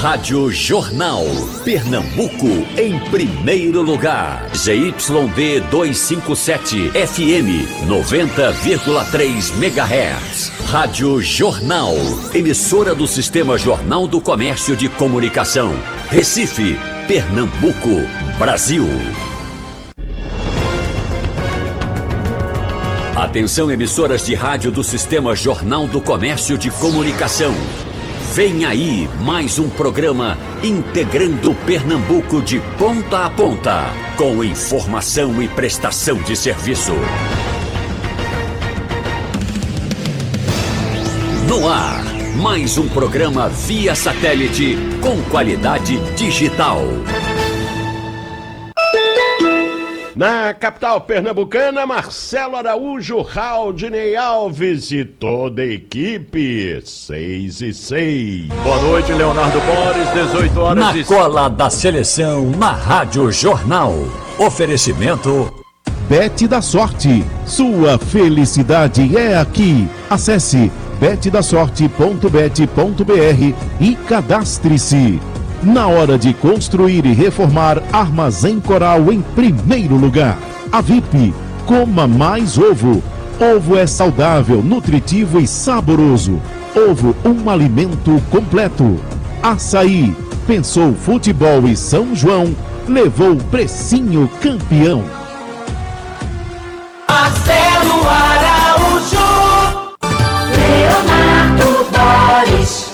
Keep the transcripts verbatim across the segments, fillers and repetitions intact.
Rádio Jornal. Pernambuco em primeiro lugar. Z Y D duzentos e cinquenta e sete, F M noventa vírgula três megahertz. Rádio Jornal. Emissora do Sistema Jornal do Comércio de Comunicação. Recife, Pernambuco, Brasil. Atenção, emissoras de rádio do Sistema Jornal do Comércio de Comunicação. Vem aí mais um programa integrando Pernambuco de ponta a ponta, com informação e prestação de serviço. No ar, mais um programa via satélite com qualidade digital. Na capital pernambucana, Marcelo Araújo, Raudinei Alves e toda a equipe, seis e seis. Boa noite, Leonardo Boris, dezoito horas Na e... cola da seleção, na Rádio Jornal. Oferecimento... Bet da Sorte. Sua felicidade é aqui. Acesse bet da sorte ponto bet ponto br e cadastre-se. Na hora de construir e reformar, Armazém Coral em primeiro lugar. A V I P, coma mais ovo. Ovo é saudável, nutritivo e saboroso. Ovo, um alimento completo. Açaí, pensou futebol e São João, levou precinho campeão. Marcelo Araújo, Leonardo Boris.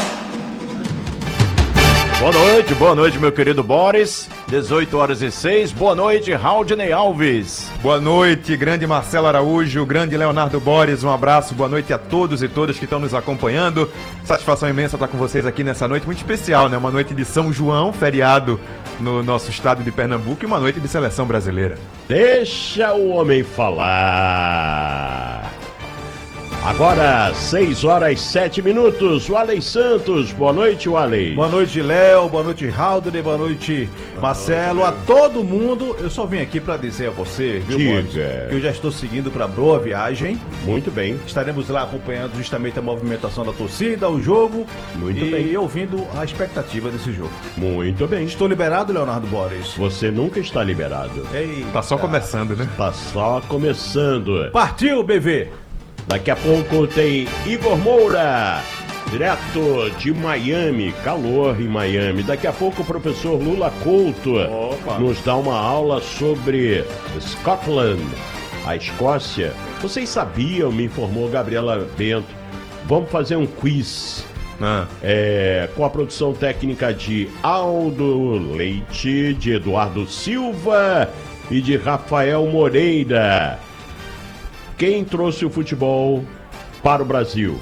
Boa noite, boa noite, meu querido Boris, dezoito horas e seis, boa noite, Raudinei Alves. Boa noite, grande Marcelo Araújo, grande Leonardo Boris, um abraço, boa noite a todos e todas que estão nos acompanhando. Satisfação imensa estar com vocês aqui nessa noite muito especial, né? Uma noite de São João, feriado no nosso estado de Pernambuco, e uma noite de seleção brasileira. Deixa o homem falar. Agora, seis horas e sete minutos, o Alei Santos. Boa noite, Alei. Boa noite, Léo. Boa noite, Raudney. Boa noite, Marcelo. A todo mundo. Eu só vim aqui para dizer a você, viu, Boris, que eu já estou seguindo para Boa Viagem. Muito bem. Estaremos lá acompanhando justamente a movimentação da torcida, o jogo. Muito e bem. E ouvindo a expectativa desse jogo. Muito bem. Estou liberado, Leonardo Boris? Você nunca está liberado. Eita. Tá só começando, né? Tá só começando. Partiu, B V! Daqui a pouco tem Igor Moura, direto de Miami, calor em Miami. Daqui a pouco o professor Lula Couto Opa. nos dá uma aula sobre Scotland, a Escócia. Vocês sabiam, me informou Gabriela Bento, vamos fazer um quiz Ah. é, com a produção técnica de Aldo Leite, de Eduardo Silva e de Rafael Moreira. Quem trouxe o futebol para o Brasil?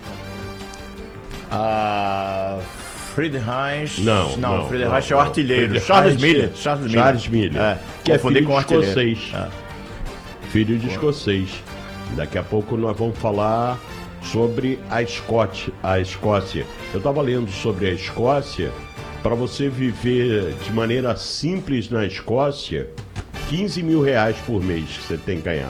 Ah, Friedreich. Não, não, não, Friedreich não, é o não. artilheiro. Friedreich- Charles Miller. Charles Miller. Charles Miller, É, que é confundi filho com de o artilheiro. escocês. É. Filho de escocês. Daqui a pouco nós vamos falar sobre a Escócia. A Escócia. Eu estava lendo sobre a Escócia. Para você viver de maneira simples na Escócia, quinze mil reais por mês que você tem que ganhar.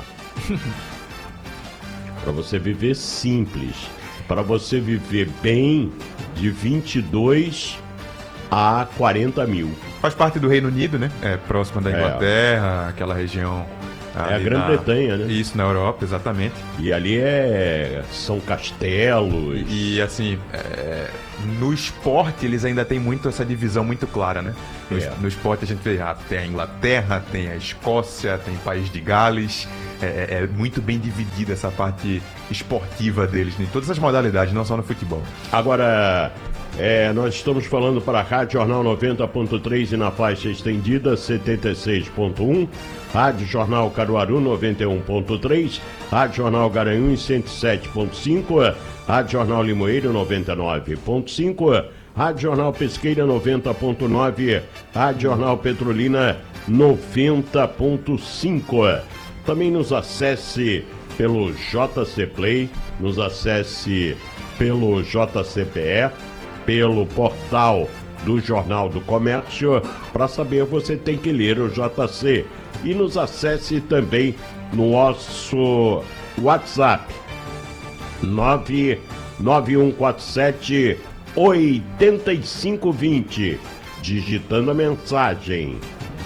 Para você viver simples. Para você viver bem, de vinte e dois a quarenta mil. Faz parte do Reino Unido, né? É próximo da É. Inglaterra, aquela região... É a ali Grã-Bretanha, na... né? Isso, na Europa, exatamente. E ali é... são castelos. E assim, é, no esporte eles ainda têm muito essa divisão muito clara, né? No, É. no esporte a gente vê, ah, tem a Inglaterra, tem a Escócia, tem o País de Gales. É, é- é muito bem dividida essa parte esportiva deles, em todas as modalidades, não só no futebol. Agora, é, nós estamos falando para a Rádio Jornal noventa ponto três e na faixa estendida setenta e seis ponto um, Rádio Jornal Caruaru noventa e um ponto três, Rádio Jornal Garanhuns cento e sete ponto cinco, Rádio Jornal Limoeiro noventa e nove ponto cinco, Rádio Jornal Pesqueira noventa ponto nove, Rádio Jornal Petrolina noventa ponto cinco. Também nos acesse pelo J C Play, nos acesse pelo J C P E, pelo portal do Jornal do Comércio. Para saber, você tem que ler o J C. E nos acesse também no nosso WhatsApp nove nove um quatro sete oitenta e cinco vinte, digitando a mensagem.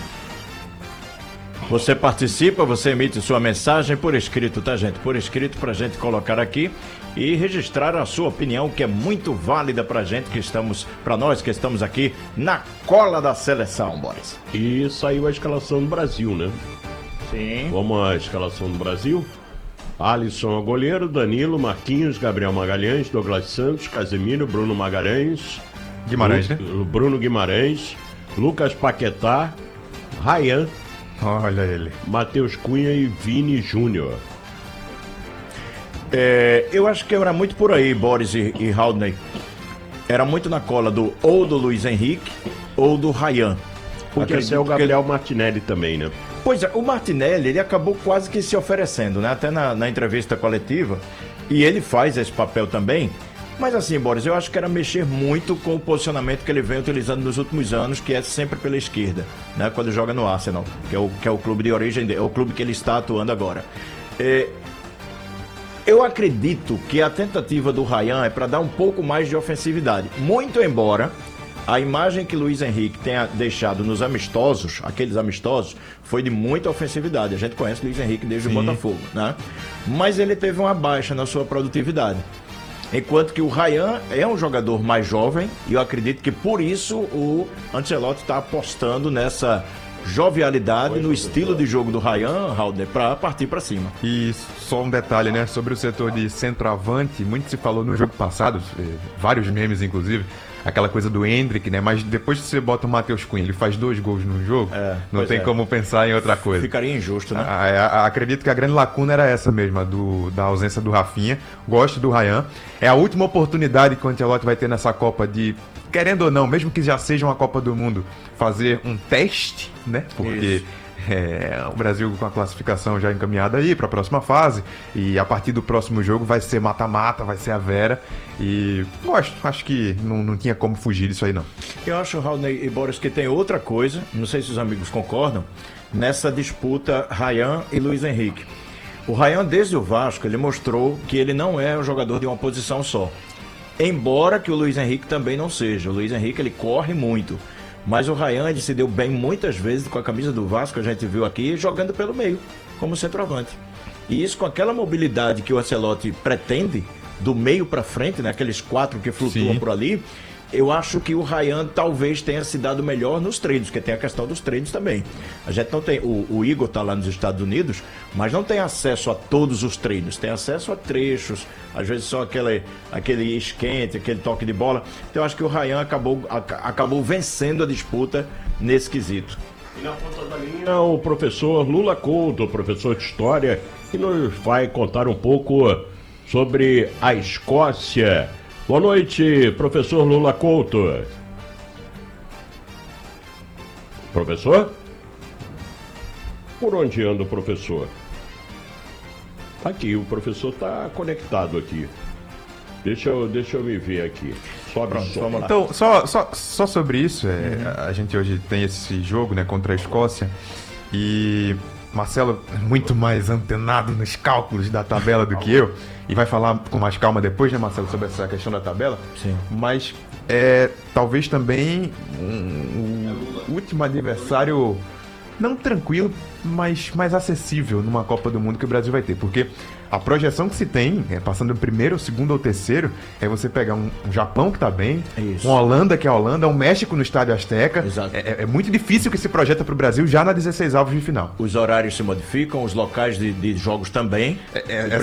Você participa, você emite sua mensagem por escrito, tá, gente? Por escrito pra gente colocar aqui e registrar a sua opinião, que é muito válida pra gente que estamos, pra nós que estamos aqui na cola da seleção, Boris. E saiu a escalação do Brasil, né? Sim. Vamos à escalação do Brasil. Alisson é goleiro, Danilo, Marquinhos, Gabriel Magalhães, Douglas Santos, Casemiro, Bruno Magalhães, Guimarães, Lu- né? Bruno Guimarães, Lucas Paquetá, Ryan, Olha ele. Matheus Cunha e Vini Júnior. É, eu acho que era muito por aí, Boris e, e Haldney. Era muito na cola do ou do Luiz Henrique ou do Ryan. Porque esse é o Gabriel Martinelli também, né? Pois é, o Martinelli, ele acabou quase que se oferecendo, né? Até na, na entrevista coletiva. E ele faz esse papel também. Mas assim, Boris, eu acho que era mexer muito com o posicionamento que ele vem utilizando nos últimos anos, que é sempre pela esquerda, né? Quando joga no Arsenal, que é o, que é o clube de origem dele, é o clube que ele está atuando agora. É, eu acredito que a tentativa do Ryan é para dar um pouco mais de ofensividade. Muito embora a imagem que Luiz Henrique tenha deixado nos amistosos, aqueles amistosos, foi de muita ofensividade. A gente conhece Luiz Henrique desde o Botafogo, né? Mas ele teve uma baixa na sua produtividade. Enquanto que o Ryan é um jogador mais jovem, e eu acredito que por isso o Ancelotti está apostando nessa jovialidade, no estilo de jogo do Ryan, Halder, para partir para cima. E só um detalhe, né? Sobre o setor de centroavante, muito se falou no jogo passado, eh, vários memes inclusive, aquela coisa do Endrick, né? Mas depois que você bota o Matheus Cunha, ele faz dois gols no jogo, É, não pois tem é. como pensar em outra coisa. Ficaria injusto, né? A- a- a- acredito que a grande lacuna era essa mesmo, a do, da ausência do Rafinha. Gosto do Ryan. É a última oportunidade que o Ancelotti vai ter nessa Copa de, querendo ou não, mesmo que já seja uma Copa do Mundo, fazer um teste, né? Porque é, o Brasil com a classificação já encaminhada aí para a próxima fase, e a partir do próximo jogo vai ser mata-mata, vai ser a Vera. E gosto, acho que não, não tinha como fugir disso aí não. Eu acho, Raulney e Boris, que tem outra coisa, não sei se os amigos concordam, nessa disputa Ryan e Luiz Henrique. O Ryan, desde o Vasco, ele mostrou que ele não é um jogador de uma posição só. Embora que o Luiz Henrique também não seja. O Luiz Henrique, ele corre muito. Mas o Ryan, ele se deu bem muitas vezes com a camisa do Vasco, a gente viu aqui, jogando pelo meio, como centroavante. E isso com aquela mobilidade que o Ancelotti pretende, do meio para frente, né, aqueles quatro que flutuam Sim. por ali, eu acho que o Ryan talvez tenha se dado melhor nos treinos, porque tem a questão dos treinos também. A gente não tem, o, o Igor tá lá nos Estados Unidos, mas não tem acesso a todos os treinos, tem acesso a trechos, às vezes só aquele, aquele esquente, aquele toque de bola. Então eu acho que o Ryan acabou, aca- acabou vencendo a disputa nesse quesito. E na ponta da linha, o professor Lula Couto, professor de História, que nos vai contar um pouco sobre a Escócia. Boa noite, professor Lula Couto. Professor? Por onde anda o professor? Tá aqui, o professor tá conectado aqui. Deixa eu, deixa eu me ver aqui. Sobe o som. vamos lá. Então, só, só, só sobre isso, é, a gente hoje tem esse jogo, né, contra a Escócia, e Marcelo é muito mais antenado nos cálculos da tabela do que eu, e vai falar com mais calma depois, né, Marcelo, sobre essa questão da tabela. Sim. Mas é talvez também um, um último adversário não tranquilo, mas mais acessível numa Copa do Mundo que o Brasil vai ter, porque a projeção que se tem, é, passando o primeiro, o segundo ou terceiro, é você pegar um, um Japão que tá bem, Isso. uma Holanda que é a Holanda, um México no Estádio Azteca. Exato. É, é muito difícil que se projeta para o Brasil já na dezesseis avos de final. Os horários se modificam, os locais de, de jogos também. É, é,